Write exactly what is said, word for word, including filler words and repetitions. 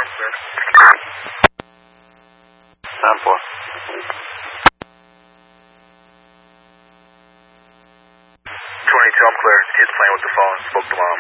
I'm clear. nine four. twenty-two, I'm clear. Kid's playing with the phone. Spoke to mom.